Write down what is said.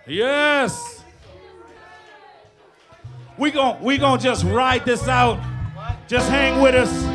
Yes. We gon' just ride this out. Just hang with us.